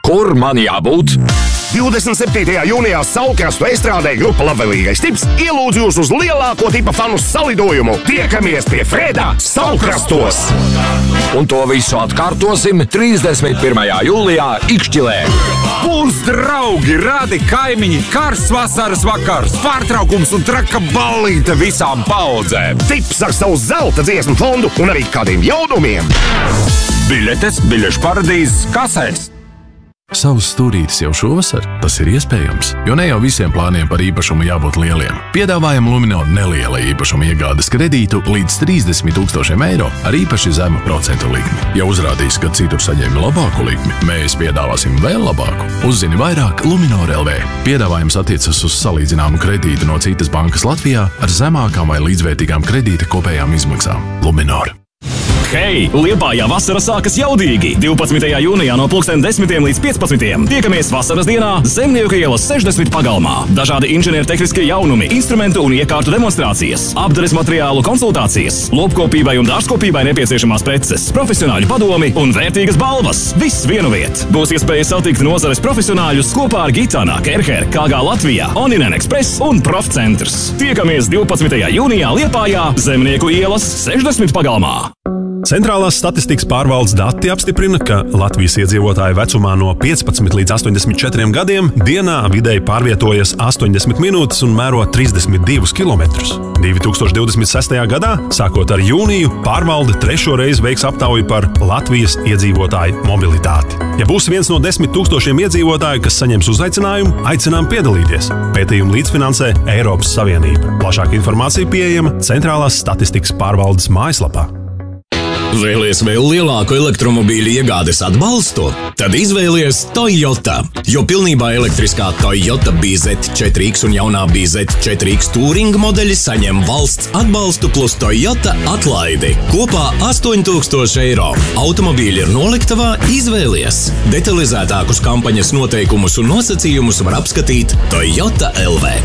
Kur man jābūt? 27. jūnijā Saulkrastu estrādē grupa Labvēlīgais tips ielūdz jūs uz lielāko tipa fanu salidojumu. Tiekamies pie Fredā Saulkrastos! Un to visu atkārtosim 31. jūlijā Ikšķilē. Būs draugi, radi, kaimiņi, karsts vasaras vakars, pārtraukums un traka ballīte visām paudzēm. Tips ar savu zelta dziesmu fondu un arī kādiem jaunumiem. Biļetes biļešu paradīzes kasēs. Savus stūrītes jau šovasar? Tas ir iespējams, jo ne jau visiem plāniem par īpašumu jābūt lieliem. Piedāvājam Luminor neliela īpašuma iegādes kredītu līdz 30 000 eiro ar īpaši zemu procentu likmi. Ja uzrādīs, ka citur saņēma labāku likmi, mēs piedāvāsim vēl labāku. Uzzini vairāk Luminor LV. Piedāvājums attiecas uz salīdzināmu kredītu no citas bankas Latvijā ar zemākām vai līdzvērtīgām kredīta kopējām izmaksām. Luminor. Hei! Liepājā vasara sākas jaudīgi! 12. jūnijā no 10 līdz 15. Tiekamies vasaras dienā Zemnieku ielas 60 pagalmā. Dažādi inženiertehniskie jaunumi, instrumentu un iekārtu demonstrācijas, apdares materiālu konsultācijas, lopkopībai un dārzkopībai nepieciešamās preces, profesionāļu padomi un vērtīgas balvas. Viss vienu viet. Būs iespēja satikt nozares profesionāļus kopā ar Gitana, Kerher, KG Latvijā, Oninen Express un Profcentrs. Tiekamies 12. jūnijā Liepājā Zemnieku ielas 60 pagalmā. Centrālās statistikas pārvaldes dati apstiprina, ka Latvijas iedzīvotāji vecumā no 15 līdz 84 gadiem dienā vidēji pārvietojas 80 minūtes un mēro 32 kilometrus. 2026. gadā, sākot ar jūniju, pārvalde 3. reizi veiks aptauju par Latvijas iedzīvotāju mobilitāti. Ja būs viens no 10 000 iedzīvotāju, kas saņems uzaicinājumu, aicinām piedalīties. Pētījumu līdzfinansē Eiropas Savienība. Plašāka informācija pieejama Centrālās statistikas pārvaldes mājaslapā. Vēlies vēl lielāku elektromobīļu iegādes atbalstu? Tad izvēlies Toyota, jo pilnībā elektriskā Toyota BZ4X un jaunā BZ4X Touring modeļi saņem valsts atbalstu plus Toyota atlaidi. Kopā 8000 eiro. Automobīļi ir noliktavā, izvēlies. Detalizētākus kampaņas noteikumus un nosacījumus var apskatīt Toyota LV.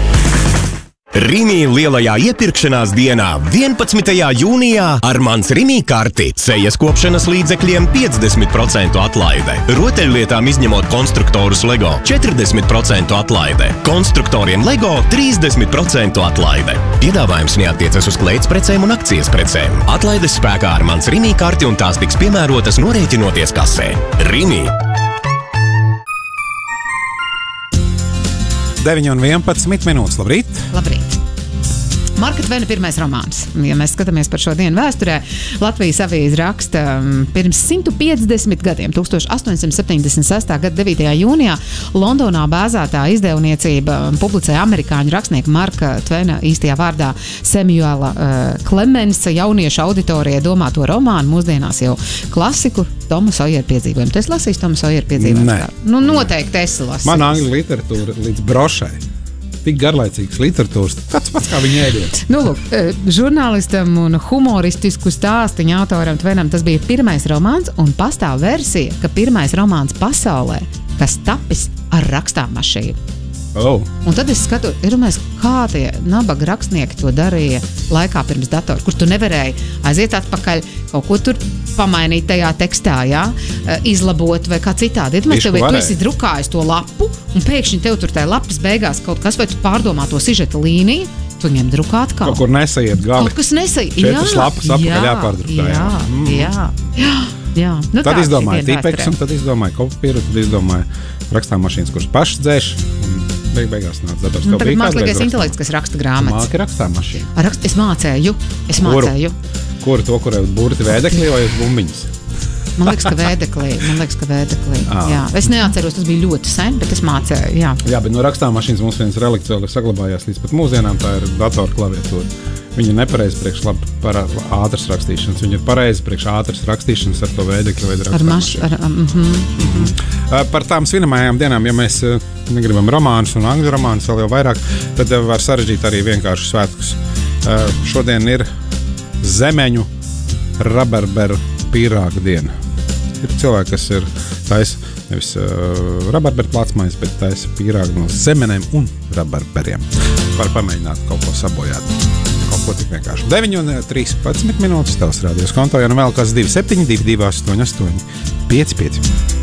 Rimi lielajā iepirkšanās dienā 11. jūnijā ar mans Rimi karti sejas kopšanas līdzekļiem 50% atlaide. Rotaļlietām izņemot konstruktorus Lego 40% atlaide. Konstruktoriem Lego 30% atlaide. Piedāvājums neattiecas uz klētsprecēm un akcijas precēm. Atlaides spēkā ar mans Rimi karti un tās tiks piemērotas norēķinoties kasē. Rimi! 9:11 minūtes. Labrīt! Labrīt! Marka Tvena pirmais romāns. Ja mēs skatāmies par šo dienu vēsturē, Latvijas avīze raksta pirms 150 gadiem, 1876. gada 9. jūnijā, Londonā bāzētā izdevniecība publicēja amerikāņu rakstnieka Marka Tvena īstajā vārdā Samuela Clemensa jauniešu auditorijai domāto romānu, mūsdienās jau klasiku Tomu Sojeru piedzīvojumu. Tu esi lasījis Tomu Sojeru piedzīvojumu? Nē. Nu, noteikti esi lasījis. Man angļu literatūra līdz brošai. Tik garlaicīgs literatūras, tāds pats kā viņa ēdiens. Nu, lūk, žurnālistam un humoristisku stāstiņu autoram Tvenam tas bija pirmais romāns, un pastāv versija, ka pirmais romāns pasaulē, kas tapis ar rakstāmašīnu. Oh. Un tad es skatos, kā tie nabaga rakstnieki to darīja laikā pirms datora, kur tu nevarēji aiziet atpakaļ, kaut ko tur pamainīt tajā tekstā, jā? Izlabot vai kā citādi. Tu esi drukājis to lapu, un pēkšņi tev tur tajā lapas beigās kaut kas, vai tu pārdomā to sižeta līniju, tu viņiem drukā atkal. Kaut kur nesaiet gali. Kaut kas nesaiet. 4 lapas apakaļ jāpārdrukā. Jā. Nu, tad izdomāja tīpeks, un tad izdomāja kopapīru, tad izdomāja rakstāmašīnas, kuras pašas dzēš, un beigās nāca dators. Tagad mākslīgais intelekts, kas raksta grāmatas. Māki rakstāmašīna. Es mācēju. Kuru to, kur burti vēdeklī vai uz bumbiņas? Man liekas, ka vēdeklī. Jā. Es neatceros, tas bija ļoti sen, bet es mācēju. Jā, bet no rakstāmašīnas mums viens relikts vēl saglabājās līdz pat mūsdienām, tā ir datora klaviatūra. Viņa ir nepareizi priekš ātras rakstīšanas. Viņa ir pareizi priekš ātras rakstīšanas ar to vēdekli vai rakstāmašīnu. Par tām svinamajām dienām, ja mēs negribam romānus un angļu romānus vēl jau vairāk, tad var sarežģīt arī vienkārši svētkus. Šodien ir zemeņu rabarberu pīrāga diena. Ir cilvēki, kas ir taisa nevis rabarberu plācmaiņas, bet taisa pīrāgu no zemenēm un rabarberiem. Var pamēģināt kaut ko sabojāt. Kaut ko tik vienkārši. 9:13 minūtes tavs rādījos konto, ja nu vēl kāds 27, 22, 88, 55.